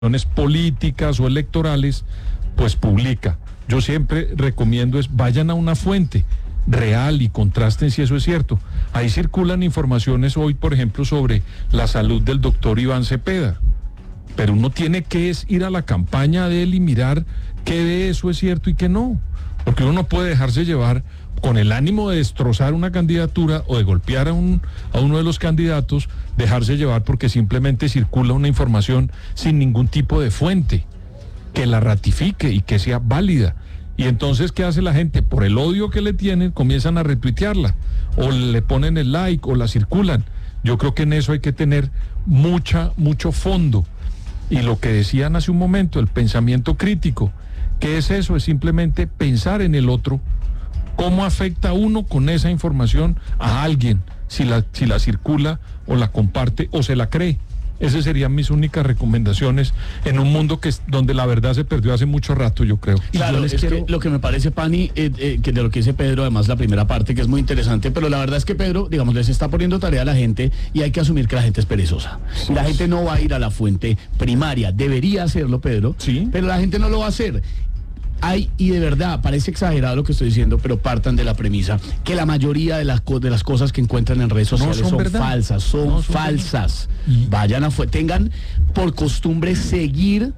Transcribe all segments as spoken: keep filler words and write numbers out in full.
políticas o electorales, pues publica. Yo siempre recomiendo es vayan a una fuente real y contrasten si eso es cierto. Ahí circulan informaciones hoy, por ejemplo, sobre la salud del doctor Iván Cepeda, pero uno tiene que es ir a la campaña de él y mirar qué de eso es cierto y qué no, porque uno no puede dejarse llevar con el ánimo de destrozar una candidatura o de golpear a, un, a uno de los candidatos, dejarse llevar porque simplemente circula una información sin ningún tipo de fuente que la ratifique y que sea válida. Y entonces, ¿qué hace la gente? Por el odio que le tienen, comienzan a retuitearla, o le ponen el like, o la circulan. Yo creo que en eso hay que tener mucha, mucho fondo. Y lo que decían hace un momento, el pensamiento crítico, ¿qué es eso? Es simplemente pensar en el otro. ¿Cómo afecta uno con esa información a alguien si la, si la circula o la comparte o se la cree? Esas serían mis únicas recomendaciones en un mundo que es, donde la verdad se perdió hace mucho rato, yo creo. Claro, yo les es quiero... que lo que me parece, Pani, eh, eh, que de lo que dice Pedro, además la primera parte, que es muy interesante, pero la verdad es que Pedro, digamos, les está poniendo tarea a la gente y hay que asumir que la gente es perezosa. Sí. La gente no va a ir a la fuente primaria, debería hacerlo, Pedro, sí, pero la gente no lo va a hacer. Hay, y de verdad, parece exagerado lo que estoy diciendo, pero partan de la premisa que la mayoría de las, de las cosas que encuentran en redes sociales no son, son falsas, son, no, son falsas. Y... Vayan a, tengan por costumbre seguir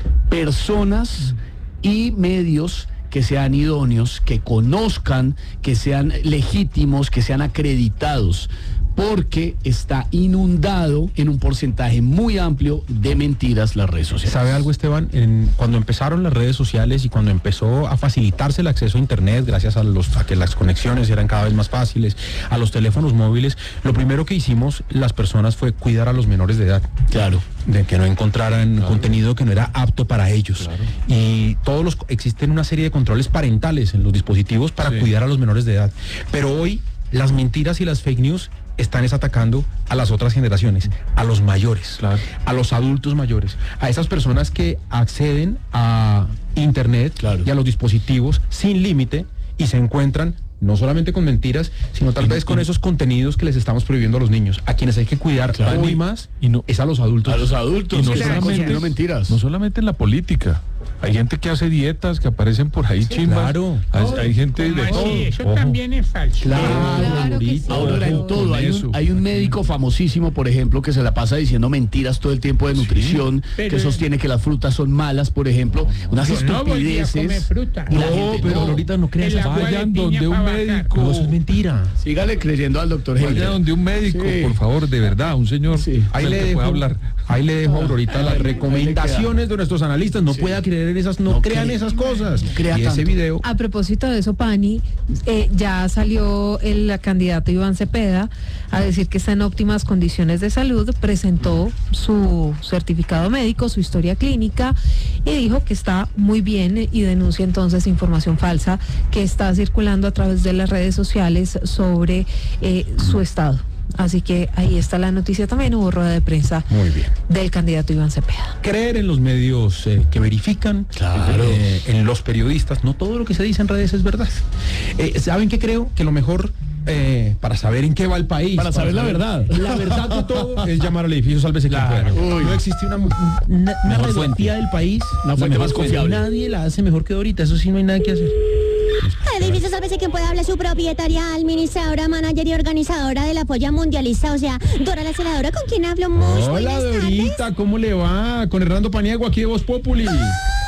personas y medios que sean idóneos, que conozcan, que sean legítimos, que sean acreditados, porque está inundado en un porcentaje muy amplio de mentiras las redes sociales. ¿Sabe algo, Esteban? En, cuando empezaron las redes sociales y cuando empezó a facilitarse el acceso a internet, gracias a, los, a que las conexiones eran cada vez más fáciles, a los teléfonos móviles, lo primero que hicimos las personas fue cuidar a los menores de edad. Claro. De que no encontraran claro. contenido que no era apto para ellos. Claro. Y todos los, existen una serie de controles parentales en los dispositivos para sí. cuidar a los menores de edad. Pero hoy las mentiras y las fake news están es atacando a las otras generaciones, a los mayores, claro. a los adultos mayores, a esas personas que acceden a internet claro. y a los dispositivos sin límite y se encuentran no solamente con mentiras, sino tal y vez no, con esos contenidos que les estamos prohibiendo a los niños. A quienes hay que cuidar claro. hoy más y no, es a los adultos. A los adultos, y no, solamente, mentiras. no solamente en la política. Hay gente que hace dietas que aparecen por ahí, sí, chimbas. Claro. Hay, hay gente de todo. Sí, eso Ojo. también es falso. Claro, claro que sí. Ahora en todo. Hay un, hay un médico famosísimo, por ejemplo, que se la pasa diciendo mentiras todo el tiempo de nutrición, sí, que sostiene que las frutas son malas, por ejemplo. Unas yo estupideces. No, fruta. Y no, la gente, pero no. ahorita no crean. Vayan donde un médico. No, eso es mentira. Sígale creyendo al doctor Henry. Vaya donde un médico, sí. por favor, de verdad, un señor. Sí. Ahí le dejo hablar. Ahí le dejo ahorita ah, las ay, recomendaciones de nuestros analistas. No sí. pueda creer en esas, no, no crean cre esas cosas. No crea y ese video. A propósito de eso, Pani, eh, ya salió el candidato Iván Cepeda a decir que está en óptimas condiciones de salud, presentó su certificado médico, su historia clínica y dijo que está muy bien y denuncia entonces información falsa que está circulando a través de las redes sociales sobre eh, su estado. Así que ahí está la noticia también, hubo rueda de prensa Muy bien. del candidato Iván Cepeda. Creer en los medios eh, que verifican, claro. eh, en los periodistas, no todo lo que se dice en redes es verdad. Eh, ¿Saben qué creo? Que lo mejor eh, para saber en qué va el país, para, para saber, saber la verdad, la verdad de todo es llamar al edificio Sálvese quien claro. pueda. No existe una, una, una radiografía del país, una fuente más confiable. Nadie la hace mejor que ahorita, eso sí no hay nada que hacer. Edificio Sálvese quien pueda, habla su propietaria, administradora, manager y organizadora de la polla mundialista, o sea, Dora la Celadora, ¿con quien hablo? Muy Hola, buenas Dorita, tardes. ¿Cómo le va? Con Hernando Paniagua, aquí de Voz Populi. Ay,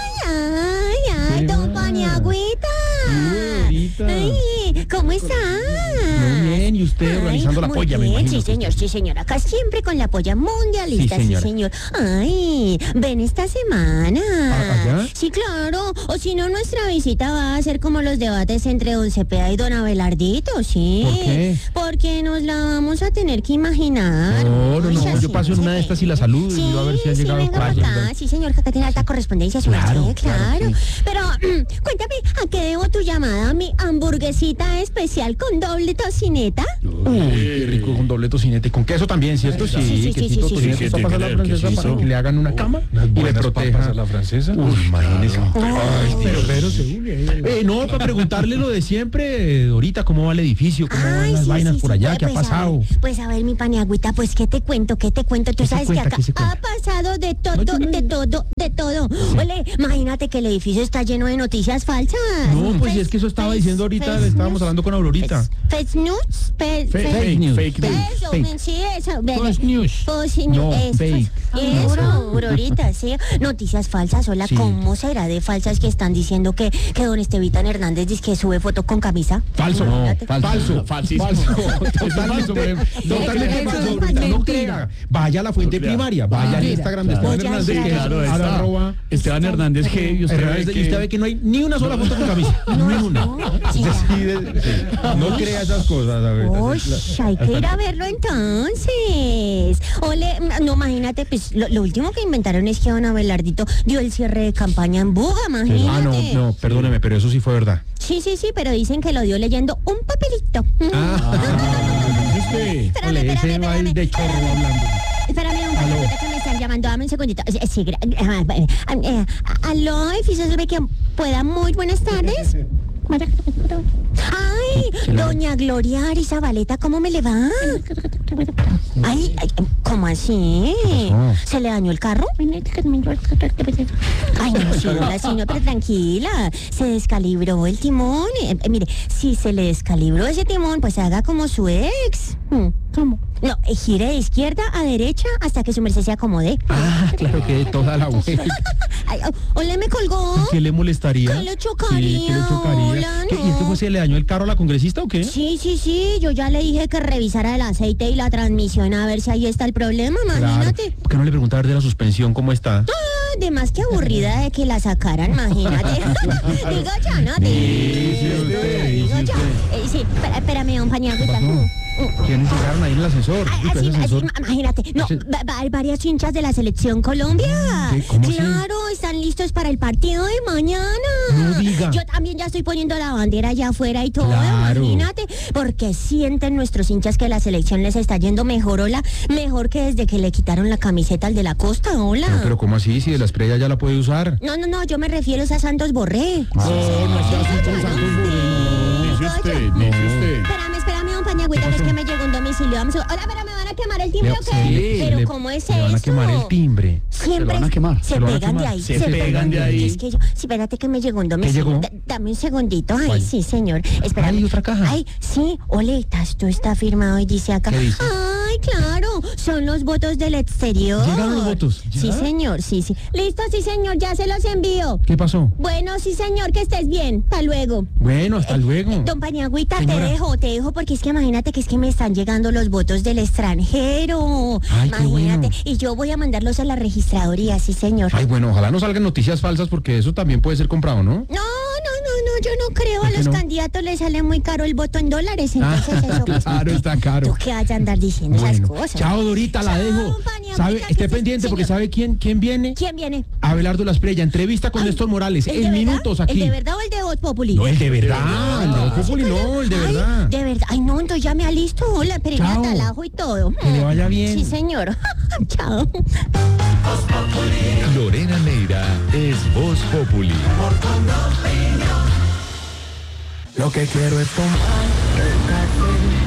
ay, ay, don Paniagüita. Ay, ¿cómo está? Muy bien, ¿y usted ay, organizando la polla? Bien, me imagino. Sí, señor, sí, señor, acá siempre con la polla mundialista, sí, sí, señor. Ay, ven esta semana. ¿Allá? Sí, claro, o si no, nuestra visita va a ser como los debates entre don Cepeda y don Abelardito, ¿sí? ¿Por qué? Porque nos la vamos a tener que imaginar. No, no, no, yo paso en una de estas y la saludo sí, y a ver si ha sí, llegado venga para acá, sí, señor, que acá tiene alta correspondencia, su claro, merced, claro. claro sí. Pero, cuéntame, ¿a qué debo tu llamada, mi hamburguesita tocineta especial con doble tocineta. Uy, qué rico con doble tocinete. Con queso también, ¿cierto? Sí, sí, sí, quesito, sí, sí, tocinete, sí, sí, papas a la tiene que francesa leer para quesito. que le hagan una cama Unas y le buenas proteja. papas a la francesa. Uy, imagínese. Ay, Pero, pero se une. Eh, no, para preguntarle lo de siempre, Dorita, ¿cómo va el edificio? ¿Cómo van Ay, las sí, vainas sí, por sí, allá? pues, ¿Qué ha pues, a pasado? ver, pues a ver, mi paniagüita, pues qué te cuento, qué te cuento. Tú ¿Qué se sabes cuenta? que acá ¿Qué se ha cuenta? pasado de todo, de todo, de todo. Ole, imagínate que el edificio está lleno de noticias falsas. No, pues es que eso estaba diciendo ahorita, le estábamos hablando con Aurorita. Fake news, fe- Fe- fe- fake news. Fake news. Eso, Fake. sí, eso. ve- False news. False No, news, eso, fake. Eso, Aurorita, sí. Noticias falsas, hola, Sí. ¿cómo será de falsas que están diciendo que, que don Estevitan Hernández dice que sube foto con camisa? Falso, Imagínate. falso, falso, Falsísimo. totalmente, Falso, totalmente Eso falso, es Dorita, no mentira. crea. Vaya a la fuente No crea. primaria, vaya al Mentira. Instagram de Claro. Esteban Voy a Hernández, que es Claro, al está. arroba Esteban Hernández G. Y usted, Hernández, ve y usted ve que no hay ni una sola foto con camisa, ni una. Sí, ya. Sí, de- sí. No crea esas cosas, a ver. Uy, hay que ir a verlo entonces. Ole, no, imagínate, pues lo, lo último que inventaron es que don Abelardito dio el cierre de campaña en Buga, imagínate. Ah, no, no, perdóneme, pero eso sí fue verdad. Sí, sí, sí, pero dicen que lo dio leyendo un papelito. usted. Espérame, Ole, espérame, ese va el espérame. de chorro hablando. Espérame un poquito que me están llamando, dame un segundito. Sí, sí, gra- ah, eh, eh, aló, edificio que pueda, muy buenas tardes. Ay, doña Gloria Arizabaleta, ¿cómo me le va? Ay, ay, ¿cómo así? pasó? ¿Se le dañó el carro? Ay, no, señora, señora, pero tranquila. Se descalibró el timón. Eh, eh, mire, si se le descalibró ese timón, pues haga como su ex. Hmm. ¿Cómo? No, eh, gire de izquierda a derecha hasta que su merced se acomode. Ah, claro que toda la vuelta. Ay, oh, ole, me colgó. ¿Qué le molestaría? ¿Qué le chocaría? Sí, ¿qué le chocaría? Hola, ¿Qué- ¿Y es que no. fue, se le dañó el carro a la congresista o qué? Sí, sí, sí, yo ya le dije que revisara el aceite y la transmisión a ver si ahí está el problema, Claro. imagínate. ¿Por qué no le pregunta a ver de la suspensión cómo está? Además que aburrida de que la sacaran, imagínate. Digo yo, ¿no? Dice usted, Digo dice yo. usted. Eh, sí, espera- espérame, un pañagüita. ¿Quiénes llegaron ahí en el ascensor? Ay, Uy, pero así, ese así, ascensor- imagínate, no, ese- va- va- hay varias hinchas de la selección Colombia. ¿Qué? ¿Cómo así? Claro, están listos para el partido de mañana. No diga. Yo también ya estoy poniendo la bandera allá afuera y todo, Claro. imagínate, porque sienten nuestros hinchas que la selección les está yendo mejor, hola, mejor que desde que le quitaron la camiseta al de la costa, hola. No, pero ¿cómo así? Si de la estrella ya la puede usar. No, no, no, yo me refiero a Santos Borré. Ah. No, no sea así con Santos Borré. Dice usted, dice usted. Espérame, espérame, don Pañagüita, que es que me llegó un domicilio. Vamos a... Hola, pero me van a quemar el timbre, Le- ¿o qué? sí, Pero le- ¿cómo es le eso? van a quemar el timbre. Siempre Se lo van a quemar. Se Se lo van a pegan de quemar. ahí. Se pegan de ahí. Es que yo, sí, espérate que me llegó un domicilio. llegó? Da- dame un segundito. Ay, ¿Cuál? sí, señor. Espérame. Ay, otra caja. Ay, sí, Oleta, esto está firmado y dice acá. ¿Qué dice? Ay, claro, son los votos del exterior. ¿Llegaron los votos? Sí, ¿Ya? señor, sí, sí. Listo, sí, señor, ya se los envío. ¿Qué pasó? Bueno, sí, señor, que estés bien. Hasta luego. Bueno, hasta luego. Don Pañagüita, te Señora. dejo, te dejo porque es que imagínate que es que me están llegando los votos del extranjero. Ay, qué imagínate. bueno. Y yo voy a mandarlos a la registraduría, sí, señor. Ay, bueno, ojalá no salgan noticias falsas porque eso también puede ser comprado, ¿no? No, no, no, no, yo no creo. A ¿Por qué los no? candidatos les sale muy caro el voto en dólares, entonces eso. pues, claro, está caro. ¿Tú qué vas a andar diciendo esas Bueno, cosas? chao Dorita, la Chao, dejo. Pañagüita, ¿Sabe? que Esté se- pendiente porque señor. ¿sabe quién, quién viene? ¿Quién viene? Abelardo Lasprella, entrevista con Ay, Néstor Morales, ¿el en de verdad? minutos aquí. ¿El de verdad o el de Voz Populi? No, el de verdad, el de Voz Populi, no, el de Ay, verdad. de verdad. Ay, no, entonces ya me alisto. Hola, pero Chao. hasta el ajo y todo. Que le vaya bien. Sí, señor. Chao. Lorena Neira es Voz Populi. Lo que quiero es tomar el café